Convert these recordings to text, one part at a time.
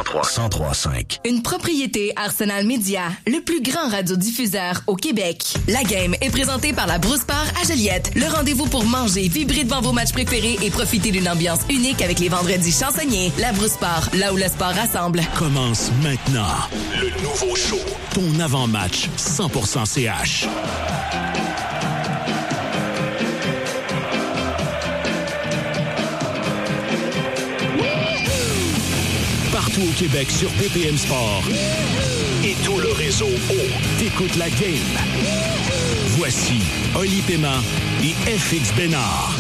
103.5. Une propriété Arsenal Média, le plus grand radiodiffuseur au Québec. La game est présentée par la Brousse Bar à Joliette. Le rendez-vous pour manger, vibrer devant vos matchs préférés et profiter d'une ambiance unique avec les vendredis chansonniers. La Brousse Bar, là où le sport rassemble. Commence maintenant le nouveau show. Ton avant-match 100% CH. Partout au Québec sur BPM Sport et tout le réseau O. T'écoutes la game. Voici Oli Paiement et FX Bénard.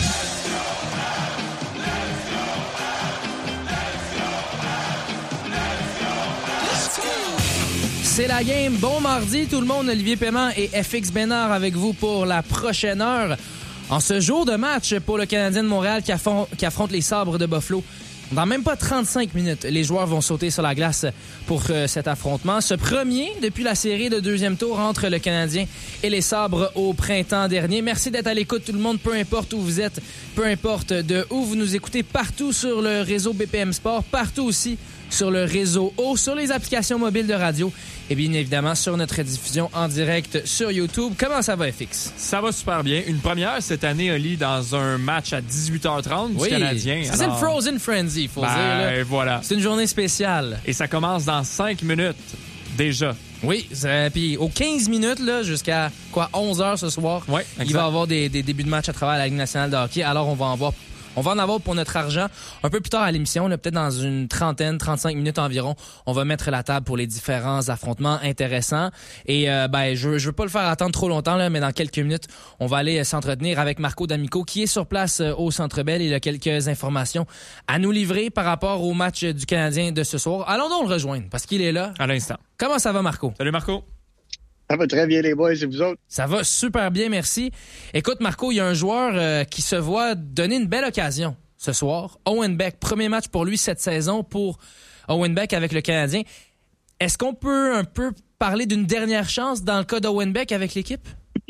C'est la game. Bon mardi tout le monde. Olivier Paiement et FX Bénard avec vous pour la prochaine heure. En ce jour de match pour le Canadien de Montréal qui affronte les Sabres de Buffalo. Dans même pas 35 minutes, les joueurs vont sauter sur la glace pour cet affrontement. Ce premier depuis la série de deuxième tour entre le Canadien et les Sabres au printemps dernier. Merci d'être à l'écoute tout le monde, peu importe où vous êtes, peu importe de où vous nous écoutez, partout sur le réseau BPM Sport, partout aussi sur le réseau O, sur les applications mobiles de radio et bien évidemment sur notre diffusion en direct sur YouTube. Comment ça va, FX? Ça va super bien. Une première cette année, Oli, dans un match à 18h30 du Canadien. C'est une Frozen Frenzy, il faut dire. Là. Voilà. C'est une journée spéciale. Et ça commence dans 5 minutes déjà. Oui, puis aux 15 minutes là, jusqu'à 11h ce soir, ouais, il va y avoir des débuts de match à travers la Ligue nationale de hockey. Alors on va en avoir pour notre argent un peu plus tard à l'émission, là, peut-être dans une 35 minutes environ. On va mettre la table pour les différents affrontements intéressants. Et je veux pas le faire attendre trop longtemps, là, mais dans quelques minutes, on va aller s'entretenir avec Marco D'Amico qui est sur place au Centre Bell. Il a quelques informations à nous livrer par rapport au match du Canadien de ce soir. Allons donc le rejoindre parce qu'il est là. À l'instant. Comment ça va, Marco? Salut, Marco. Ça va très bien, les boys, et vous autres? Ça va super bien, merci. Écoute, Marco, il y a un joueur qui se voit donner une belle occasion ce soir. Owen Beck, premier match pour lui cette saison pour Owen Beck avec le Canadien. Est-ce qu'on peut un peu parler d'une dernière chance dans le cas d'Owen Beck avec l'équipe?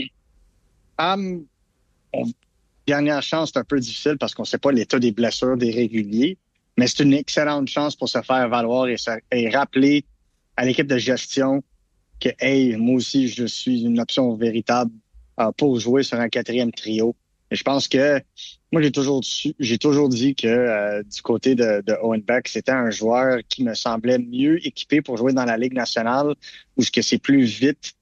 Dernière chance, c'est un peu difficile parce qu'on ne sait pas l'état des blessures des réguliers, mais c'est une excellente chance pour se faire valoir et rappeler à l'équipe de gestion que, hey, moi aussi, je suis une option véritable pour jouer sur un quatrième trio. Et je pense que, moi, j'ai toujours dit que du côté de Owen Beck, c'était un joueur qui me semblait mieux équipé pour jouer dans la Ligue nationale, où ce que c'est plus vite,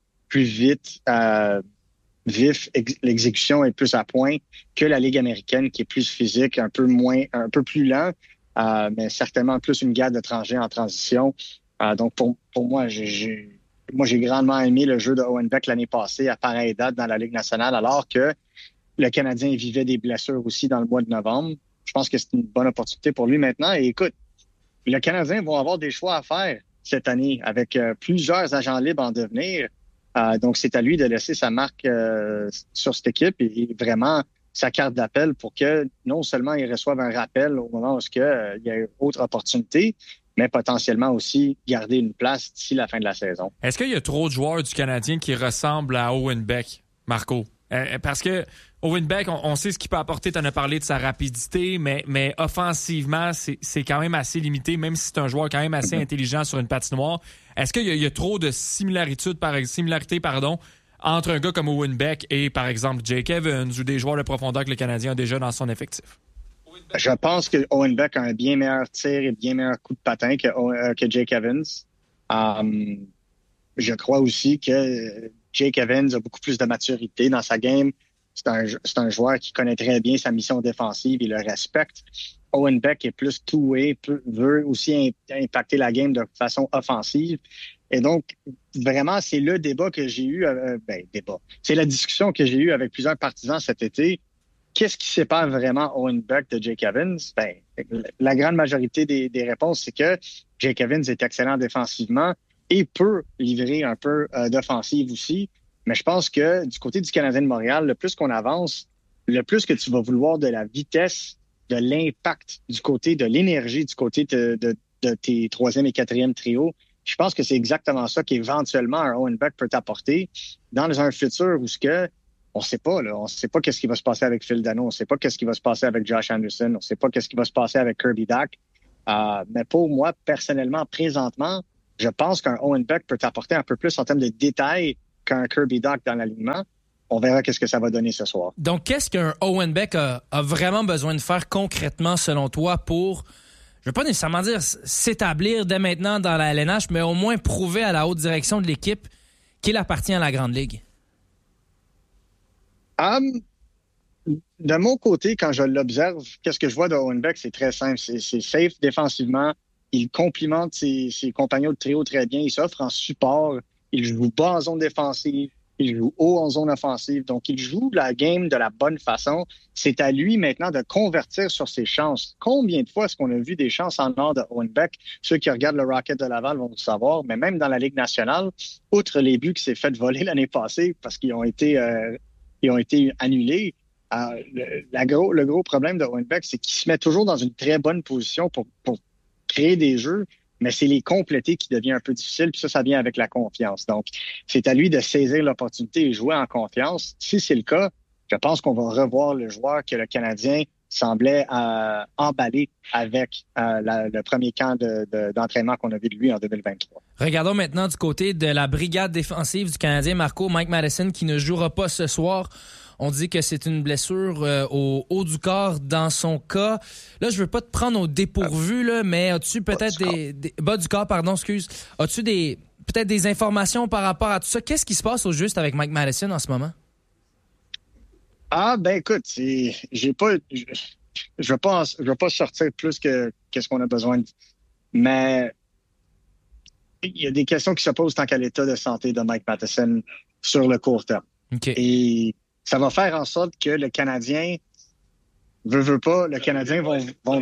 vif, l'exécution est plus à point que la Ligue américaine, qui est plus physique, un peu plus lent, mais certainement plus une garde d'étrangers en transition. Donc, pour moi, j'ai grandement aimé le jeu de Owen Beck l'année passée à pareille date dans la Ligue nationale, alors que le Canadien vivait des blessures aussi dans le mois de novembre. Je pense que c'est une bonne opportunité pour lui maintenant. Et écoute, le Canadien vont avoir des choix à faire cette année avec plusieurs agents libres en devenir. Donc, c'est à lui de laisser sa marque sur cette équipe et vraiment sa carte d'appel pour que non seulement il reçoive un rappel au moment où il y a une autre opportunité, mais potentiellement aussi garder une place d'ici la fin de la saison. Est-ce qu'il y a trop de joueurs du Canadien qui ressemblent à Owen Beck, Marco? Parce que Owen Beck, on sait ce qu'il peut apporter. Tu en as parlé de sa rapidité, mais offensivement, c'est quand même assez limité, même si c'est un joueur quand même assez intelligent sur une patinoire. Est-ce qu'il y a trop de similarité entre un gars comme Owen Beck et, par exemple, Jake Evans ou des joueurs de profondeur que le Canadien a déjà dans son effectif? Je pense que Owen Beck a un bien meilleur tir et bien meilleur coup de patin que Jake Evans. Je crois aussi que Jake Evans a beaucoup plus de maturité dans sa game. C'est un joueur qui connaît très bien sa mission défensive, il le respecte. Owen Beck est plus two-way, veut aussi impacter la game de façon offensive. Et donc, vraiment, c'est le débat que j'ai eu. C'est la discussion que j'ai eue avec plusieurs partisans cet été. Qu'est-ce qui sépare vraiment Owen Beck de Jake Evans? La grande majorité des réponses, c'est que Jake Evans est excellent défensivement et peut livrer un peu d'offensive aussi. Mais je pense que du côté du Canadien de Montréal, le plus qu'on avance, le plus que tu vas vouloir de la vitesse, de l'impact, du côté de l'énergie, du côté de tes troisième et quatrième trios. Je pense que c'est exactement ça qu'éventuellement un Owen Beck peut t'apporter dans un futur où on sait pas, là. On sait pas qu'est-ce qui va se passer avec Phil Danault. On sait pas qu'est-ce qui va se passer avec Josh Anderson. On sait pas qu'est-ce qui va se passer avec Kirby Dach. Mais pour moi, personnellement, présentement, je pense qu'un Owen Beck peut t'apporter un peu plus en termes de détails qu'un Kirby Dach dans l'alignement. On verra qu'est-ce que ça va donner ce soir. Donc, qu'est-ce qu'un Owen Beck a vraiment besoin de faire concrètement, selon toi, pour, je ne veux pas nécessairement dire s'établir dès maintenant dans la LNH, mais au moins prouver à la haute direction de l'équipe qu'il appartient à la Grande Ligue? De mon côté, quand je l'observe, qu'est-ce que je vois de Owen Beck? C'est très simple. C'est safe défensivement. Il complimente ses compagnons de trio très bien. Il s'offre en support. Il joue bas en zone défensive. Il joue haut en zone offensive. Donc, il joue la game de la bonne façon. C'est à lui maintenant de convertir sur ses chances. Combien de fois est-ce qu'on a vu des chances en or de Owen Beck? Ceux qui regardent le Rocket de Laval vont le savoir. Mais même dans la Ligue nationale, outre les buts qui s'est fait voler l'année passée parce qu'ils ont été annulés, le gros problème de Owen Beck, c'est qu'il se met toujours dans une très bonne position pour créer des jeux, mais c'est les compléter qui devient un peu difficile, puis ça vient avec la confiance. Donc, c'est à lui de saisir l'opportunité et jouer en confiance. Si c'est le cas, je pense qu'on va revoir le joueur que le Canadien semblait emballer avec le premier camp d'entraînement qu'on a vu de lui en 2023. Regardons maintenant du côté de la brigade défensive du Canadien, Marco. Mike Matheson qui ne jouera pas ce soir. On dit que c'est une blessure au haut du corps dans son cas. Là, je veux pas te prendre au dépourvu, là, mais as-tu peut-être bas du corps, pardon, excuse. As-tu peut-être des informations par rapport à tout ça? Qu'est-ce qui se passe au juste avec Mike Matheson en ce moment? Écoute, je veux pas sortir plus que ce qu'on a besoin. Mais il y a des questions qui se posent tant qu'à l'état de santé de Mike Matheson sur le court terme. Okay. Et ça va faire en sorte que le Canadien veut pas, le Canadien vont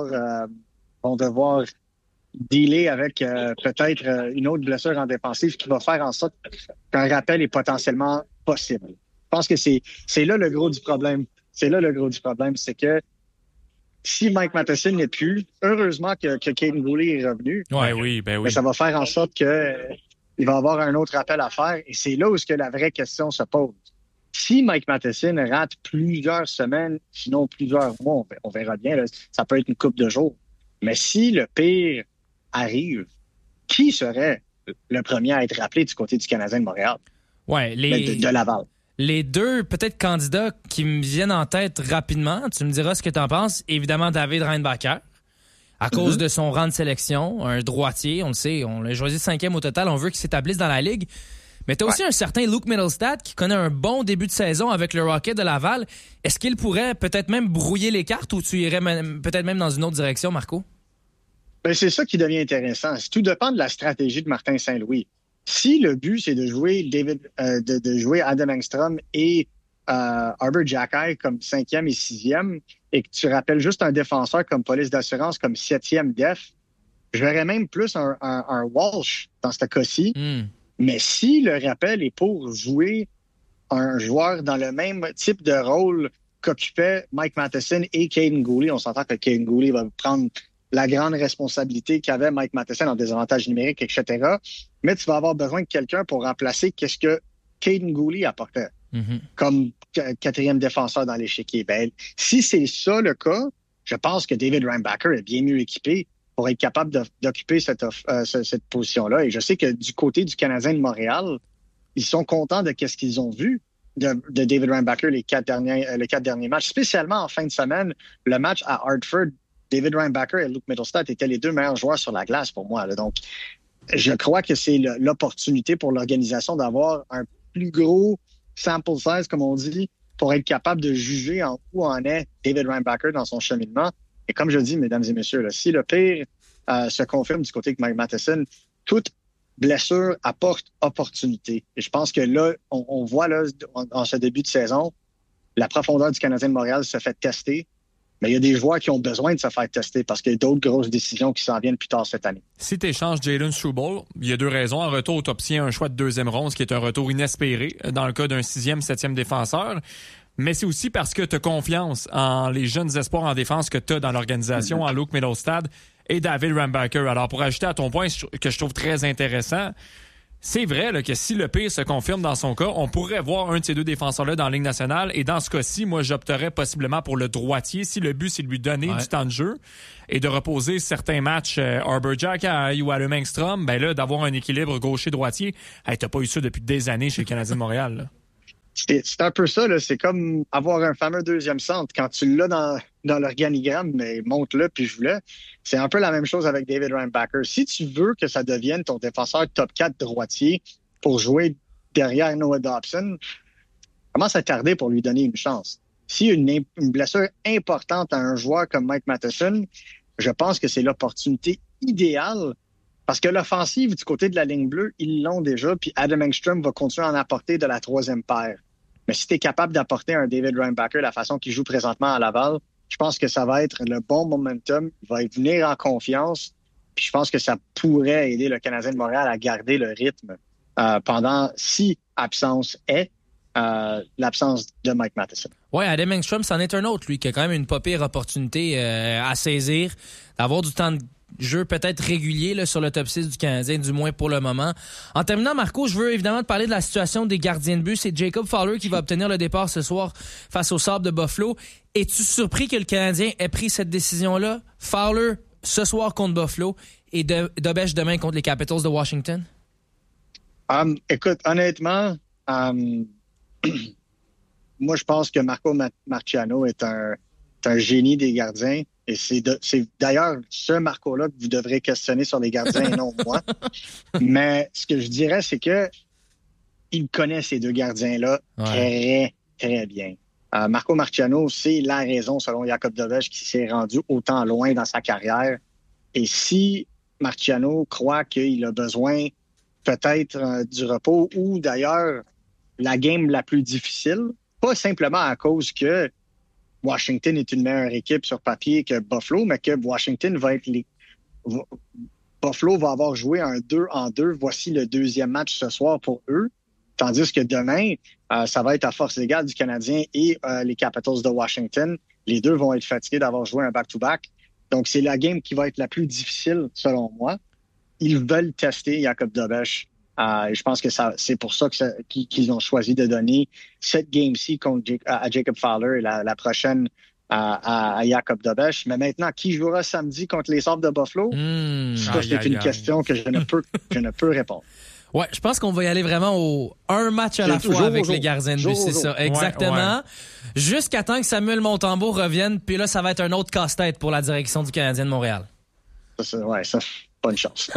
devoir dealer avec peut-être une autre blessure en défensive qui va faire en sorte qu'un rappel est potentiellement possible. Je pense que c'est là le gros du problème. C'est là le gros du problème, c'est que si Mike Matheson n'est plus, heureusement que Kaiden Guhle est revenu. Ouais, oui. Mais ça va faire en sorte que il va avoir un autre appel à faire. Et c'est là où la vraie question se pose. Si Mike Matheson rate plusieurs semaines, sinon plusieurs mois, on verra bien, là, ça peut être une couple de jours. Mais si le pire arrive, qui serait le premier à être rappelé du côté du Canadien de Montréal? Ouais, de Laval. Les deux, peut-être, candidats qui me viennent en tête rapidement, tu me diras ce que tu en penses. Évidemment, David Reinbacher, à cause de son rang de sélection, un droitier, on le sait, on l'a choisi 5e au total, on veut qu'il s'établisse dans la Ligue. Mais tu as aussi un certain Luke Mittelstadt qui connaît un bon début de saison avec le Rocket de Laval. Est-ce qu'il pourrait peut-être même brouiller les cartes ou tu irais peut-être même dans une autre direction, Marco? C'est ça qui devient intéressant. Tout dépend de la stratégie de Martin Saint-Louis. Si le but, c'est de jouer de jouer Adam Engstrom et Arber Xhekaj comme 5e et 6e et que tu rappelles juste un défenseur comme police d'assurance comme 7e def, je verrais même plus un Walsh dans ce cas-ci. Mais si le rappel est pour jouer un joueur dans le même type de rôle qu'occupait Mike Matheson et Kaiden Guhle, on s'entend que Kaiden Guhle va prendre la grande responsabilité qu'avait Mike Matheson en désavantage numérique, etc. Mais tu vas avoir besoin de quelqu'un pour remplacer qu'est-ce que Kaiden Guhle apportait comme 4e défenseur dans l'échiquier. Si c'est ça le cas, je pense que David Reinbacher est bien mieux équipé pour être capable d'occuper cette position-là. Et je sais que du côté du Canadien de Montréal, ils sont contents de ce qu'ils ont vu de David Reinbacher les 4 derniers matchs, spécialement en fin de semaine. Le match à Hartford, David Reinbacher et Luke Mittelstadt étaient les deux meilleurs joueurs sur la glace pour moi. Là. Donc, je crois que c'est l'opportunité pour l'organisation d'avoir un plus gros sample size, comme on dit, pour être capable de juger où en est David Reinbacher dans son cheminement. Et comme je dis, mesdames et messieurs, là, si le pire se confirme du côté de Mike Matheson, toute blessure apporte opportunité. Et je pense que là, on voit là, en ce début de saison, la profondeur du Canadien de Montréal se fait tester. Mais il y a des joueurs qui ont besoin de se faire tester parce qu'il y a d'autres grosses décisions qui s'en viennent plus tard cette année. Si tu échanges Jalen Struble, il y a 2 raisons. En retour, tu obtiens un choix de 2e ronde, ce qui est un retour inespéré dans le cas d'un 6e, 7e défenseur. Mais c'est aussi parce que tu as confiance en les jeunes espoirs en défense que tu as dans l'organisation, en Luke Mittelstadt et David Reinbacher. Alors, pour ajouter à ton point que je trouve très intéressant, c'est vrai là, que si le pire se confirme dans son cas, on pourrait voir un de ces deux défenseurs-là dans la Ligue nationale. Et dans ce cas-ci, moi, j'opterais possiblement pour le droitier. Si le but, c'est de lui donner du temps de jeu et de reposer certains matchs Arbor-Jack ou Adam Engstrom, ben là, d'avoir un équilibre gaucher-droitier, t'as pas eu ça depuis des années chez le Canadien de Montréal. Là. C'est un peu ça, là. C'est comme avoir un fameux deuxième centre. Quand tu l'as dans l'organigramme, mais monte-le puis joue-le. C'est un peu la même chose avec David Reinbacher. Si tu veux que ça devienne ton défenseur top 4 droitier pour jouer derrière Noah Dobson, commence à tarder pour lui donner une chance. Si une blessure importante à un joueur comme Mike Matheson, je pense que c'est l'opportunité idéale. Parce que l'offensive du côté de la ligne bleue, ils l'ont déjà, puis Adam Engstrom va continuer à en apporter de la troisième paire. Mais si tu es capable d'apporter un David Reinbacher la façon qu'il joue présentement à Laval, je pense que ça va être le bon momentum. Il va venir en confiance. Puis je pense que ça pourrait aider le Canadien de Montréal à garder le rythme pendant, si absence est, l'absence de Mike Matheson. Oui, Adam Engstrom, c'en est un autre, lui, qui a quand même une pas pire opportunité à saisir, d'avoir du temps de jeu peut-être régulier là, sur le top 6 du Canadien, du moins pour le moment. En terminant, Marco, je veux évidemment te parler de la situation des gardiens de but. C'est Jacob Fowler qui va obtenir le départ ce soir face aux Sabres de Buffalo. Es-tu surpris que le Canadien ait pris cette décision-là? Fowler ce soir contre Buffalo et Dobech demain contre les Capitals de Washington? Écoute, honnêtement, moi je pense que Marco Marciano est un génie des gardiens. Et c'est d'ailleurs ce Marco-là que vous devrez questionner sur les gardiens et non moi. Mais ce que je dirais, c'est que il connaît ces deux gardiens-là très, très bien. Marco Marciano, c'est la raison, selon Jakub Dobeš, qui s'est rendu autant loin dans sa carrière. Et si Marciano croit qu'il a besoin peut-être du repos ou d'ailleurs la game la plus difficile, pas simplement à cause que Washington est une meilleure équipe sur papier que Buffalo, mais que Washington va être Buffalo va avoir joué un 2-2. Voici le deuxième match ce soir pour eux. Tandis que demain, ça va être à force égale du Canadien et les Capitals de Washington. Les deux vont être fatigués d'avoir joué un back-to-back. Donc, c'est la game qui va être la plus difficile, selon moi. Ils veulent tester Jakub Dobeš. Je pense que c'est pour ça qu'ils ont choisi de donner cette game-ci à Jacob Fowler et la prochaine à Jakub Dobeš. Mais maintenant, qui jouera samedi contre les Sabres de Buffalo? Ça, c'est une question que je ne peux répondre. Ouais, je pense qu'on va y aller vraiment un match à la fois avec les gardiens de but, c'est ça. Exactement. Ouais. Jusqu'à temps que Samuel Montembeault revienne, puis là, ça va être un autre casse-tête pour la direction du Canadien de Montréal. Ça, bonne chance.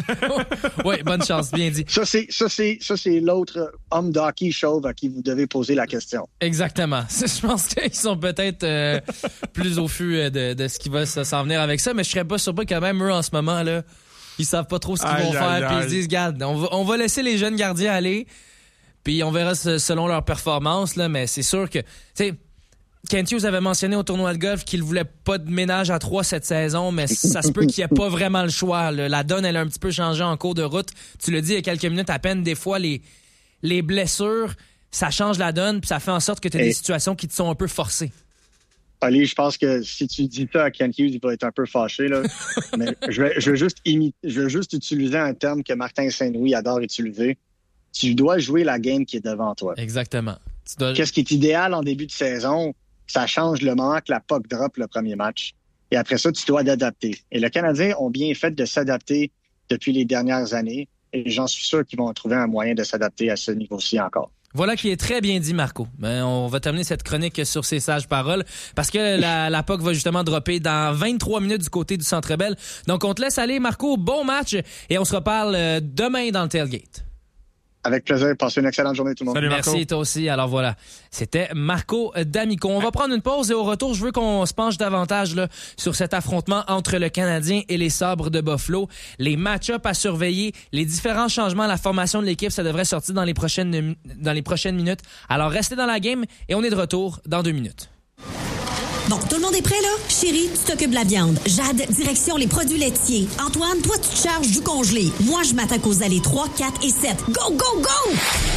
Oui, bonne chance, bien dit. Ça, c'est l'autre homme d'hockey chauve à qui vous devez poser la question. Exactement. Je pense qu'ils sont peut-être plus au fût de ce qui va s'en venir avec ça, mais je serais pas surpris quand même, eux, en ce moment, là, ils savent pas trop ce qu'ils vont faire, puis ils se disent, regarde, on va laisser les jeunes gardiens aller, puis on verra selon leur performance, là, mais c'est sûr que, tu sais, Kent Hughes avait mentionné au tournoi de golf qu'il voulait pas de ménage à 3 cette saison, mais ça se peut qu'il n'y ait pas vraiment le choix. La donne, elle a un petit peu changé en cours de route. Tu l'as dit il y a quelques minutes à peine, des fois, les blessures, ça change la donne, puis ça fait en sorte que tu as des situations qui te sont un peu forcées. Ali, je pense que si tu dis ça à Kent Hughes, il va être un peu fâché, là. Mais je veux juste utiliser un terme que Martin Saint-Louis adore utiliser. Tu dois jouer la game qui est devant toi. Exactement. Qu'est-ce qui est idéal en début de saison? Ça change le moment que la puck drop le premier match. Et après ça, tu dois t'adapter. Et le Canadien ont bien fait de s'adapter depuis les dernières années. Et j'en suis sûr qu'ils vont trouver un moyen de s'adapter à ce niveau-ci encore. Voilà qui est très bien dit, Marco. On va terminer cette chronique sur ces sages paroles parce que la puck va justement dropper dans 23 minutes du côté du Centre Bell. Donc, on te laisse aller, Marco. Bon match et on se reparle demain dans le tailgate. Avec plaisir. Passez une excellente journée tout le monde. Salut, Marco. Merci, toi aussi. Alors voilà, c'était Marco D'Amico. On va prendre une pause et au retour, je veux qu'on se penche davantage là, sur cet affrontement entre le Canadien et les Sabres de Buffalo. Les match-ups à surveiller, les différents changements à la formation de l'équipe, ça devrait sortir dans les prochaines minutes. Alors restez dans la game et on est de retour dans 2 minutes. Bon, tout le monde est prêt, là? Chérie, tu t'occupes de la viande. Jade, direction les produits laitiers. Antoine, toi, tu te charges du congelé. Moi, je m'attaque aux allées 3, 4 et 7. Go, go, go!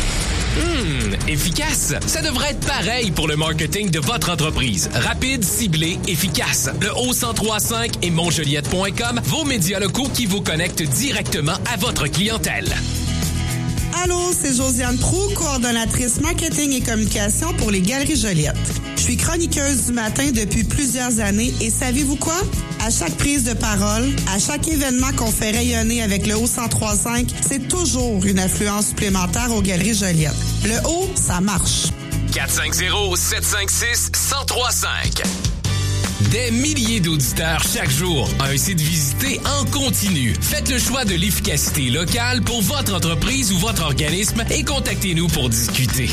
Efficace! Ça devrait être pareil pour le marketing de votre entreprise. Rapide, ciblé, efficace. Le O1035 et Montjoliette.com, vos médias locaux qui vous connectent directement à votre clientèle. Allô, c'est Josiane Proulx, coordonnatrice marketing et communication pour les Galeries Joliette. Je suis chroniqueuse du matin depuis plusieurs années et savez-vous quoi? À chaque prise de parole, à chaque événement qu'on fait rayonner avec le Haut-1035, c'est toujours une influence supplémentaire aux Galeries Joliette. Le Haut, ça marche. 450-756-1035. Des milliers d'auditeurs chaque jour. Un site visité en continu. Faites le choix de l'efficacité locale pour votre entreprise ou votre organisme et contactez-nous pour discuter.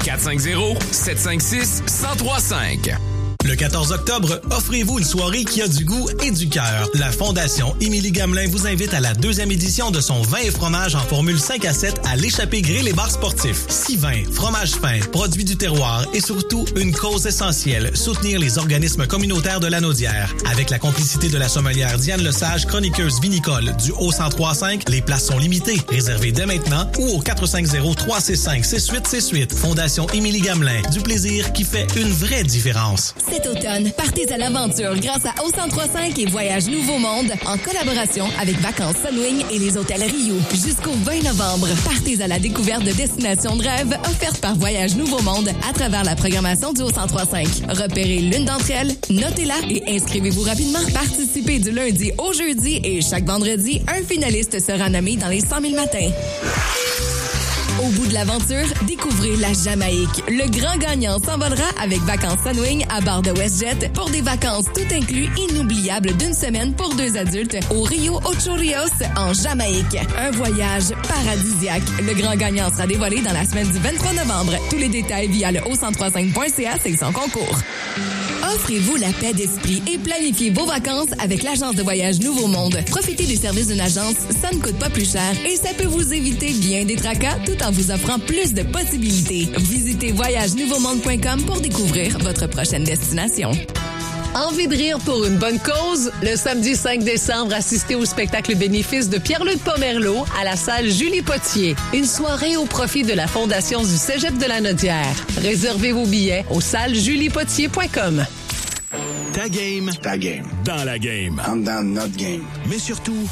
450-756-1035. Le 14 octobre, offrez-vous une soirée qui a du goût et du cœur. La Fondation Émilie Gamelin vous invite à la 2e édition de son vin et fromage en formule 5 à 7 à l'échappée grill et bar sportif. 6 vins, fromage fin, produits du terroir et surtout une cause essentielle, soutenir les organismes communautaires de Lanaudière. Avec la complicité de la sommelière Diane Lesage, chroniqueuse vinicole du Haut-1035, les places sont limitées. Réservez dès maintenant ou au 450-365-6868. Fondation Émilie Gamelin, du plaisir qui fait une vraie différence. Cet automne, partez à l'aventure grâce à Haut-1035 et Voyage Nouveau Monde en collaboration avec Vacances Sunwing et les hôtels Rio. Jusqu'au 20 novembre, partez à la découverte de destinations de rêve offertes par Voyage Nouveau Monde à travers la programmation du Haut-1035. Repérez l'une d'entre elles, notez-la et inscrivez-vous rapidement. Participez du lundi au jeudi et chaque vendredi, un finaliste sera nommé dans les 100 000 matins. Au bout de l'aventure, découvrez la Jamaïque. Le grand gagnant s'envolera avec Vacances Sunwing à bord de WestJet pour des vacances tout inclus inoubliables d'une semaine pour 2 adultes au Rio Ocho Rios en Jamaïque. Un voyage paradisiaque. Le grand gagnant sera dévoilé dans la semaine du 23 novembre. Tous les détails via le haut1035.ca, section concours. Offrez-vous la paix d'esprit et planifiez vos vacances avec l'agence de voyage Nouveau Monde. Profitez des services d'une agence, ça ne coûte pas plus cher et ça peut vous éviter bien des tracas tout en vous offrant plus de possibilités. Visitez voyagenouveaumonde.com pour découvrir votre prochaine destination. Envie de rire pour une bonne cause? Le samedi 5 décembre, assistez au spectacle bénéfice de Pierre-Luc Pomerleau à la salle Julie Potier. Une soirée au profit de la Fondation du Cégep de Lanaudière. Réservez vos billets au sallejuliepotier.com. Ta game. Ta game. Dans la game. I'm down not game. Mais surtout,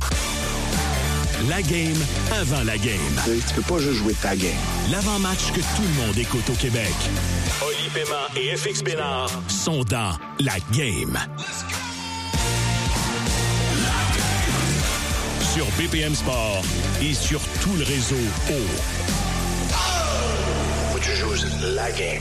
la game avant la game. Tu peux pas juste jouer ta game. L'avant-match que tout le monde écoute au Québec. Oli Paiement et FX Bénard sont dans la game. Sur BPM Sport et sur tout le réseau Faut que tu joues la game.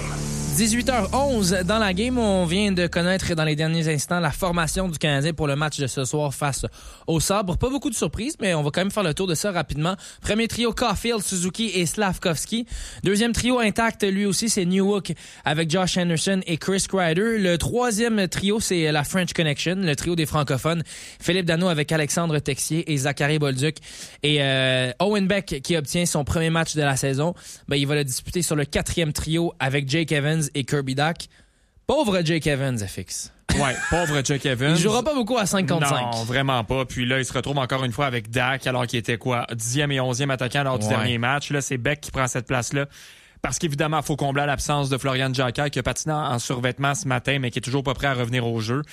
18h11 dans la game, on vient de connaître dans les derniers instants la formation du Canadien pour le match de ce soir face au Sabres. Pas beaucoup de surprises, mais on va quand même faire le tour de ça rapidement. Premier trio, Caulfield, Suzuki et Slavkovski. Deuxième trio intact, lui aussi, c'est Newhook avec Josh Anderson et Chris Kreider. Le troisième trio, c'est la French Connection, le trio des francophones. Philippe Danault avec Alexandre Texier et Zachary Bolduc. Et Owen Beck qui obtient son premier match de la saison. Ben, il va le disputer sur le 4e trio avec Jake Evans et Kirby Dach. Pauvre Jake Evans, FX. Ouais, pauvre Jake Evans. Il jouera pas beaucoup à 5 contre 5. Non, vraiment pas. Puis là, il se retrouve encore une fois avec Dach, alors qu'il était 10e et 11e attaquant lors du dernier match. Là, c'est Beck qui prend cette place-là. Parce qu'évidemment, il faut combler l'absence de Florian Jacquet, qui a patiné en survêtement ce matin, mais qui est toujours pas prêt à revenir au jeu.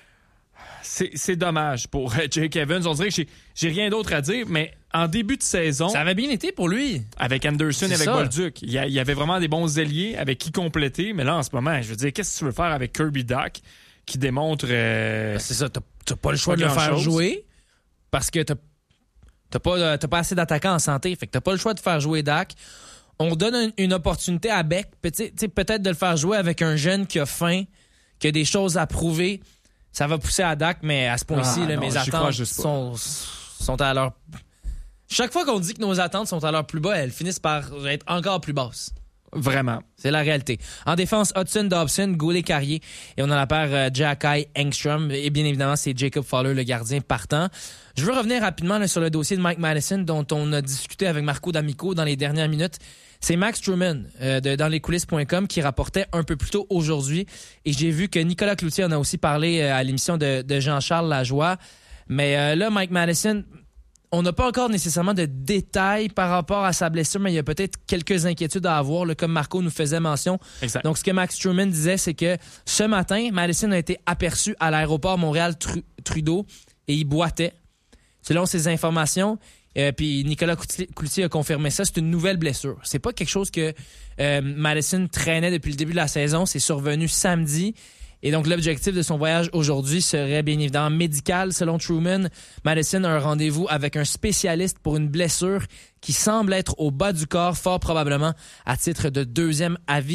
C'est dommage pour Jake Evans. On dirait que j'ai rien d'autre à dire, mais en début de saison... Ça avait bien été pour lui. Avec Anderson et avec Bolduc. Il y avait vraiment des bons ailiers avec qui compléter, mais là, en ce moment, je veux dire, qu'est-ce que tu veux faire avec Kirby Dach qui démontre... c'est ça, t'as pas le choix de le faire jouer parce que t'as pas assez d'attaquants en santé, fait que t'as pas le choix de faire jouer Dach. On donne une opportunité à Beck, peut-être de le faire jouer avec un jeune qui a faim, qui a des choses à prouver. Ça va pousser à Dach, mais à ce point-ci, mes attentes sont à leur... Chaque fois qu'on dit que nos attentes sont à leur plus bas, elles finissent par être encore plus basses. Vraiment. C'est la réalité. En défense, Hudson, Dobson, Goulet-Carrier. Et on a la paire Jacquet, Engstrom. Et bien évidemment, c'est Jacob Fowler, le gardien partant. Je veux revenir rapidement là, sur le dossier de Mike Madison, dont on a discuté avec Marco D'Amico dans les dernières minutes. C'est Max Truman de danslescoulisses.com qui rapportait un peu plus tôt aujourd'hui. Et j'ai vu que Nicolas Cloutier en a aussi parlé à l'émission de Jean-Charles Lajoie. Mais là, Mike Madison... On n'a pas encore nécessairement de détails par rapport à sa blessure, mais il y a peut-être quelques inquiétudes à avoir, là, comme Marco nous faisait mention. Exact. Donc, ce que Max Truman disait, c'est que ce matin, Madison a été aperçu à l'aéroport Montréal-Trudeau et il boitait. Selon ses informations, Puis Nicolas Cloutier a confirmé ça. C'est une nouvelle blessure. C'est pas quelque chose que Matheson traînait depuis le début de la saison. C'est survenu samedi. Et donc, l'objectif de son voyage aujourd'hui serait bien évidemment médical. Selon Truman, Matheson a un rendez-vous avec un spécialiste pour une blessure qui semble être au bas du corps, fort probablement à titre de deuxième avis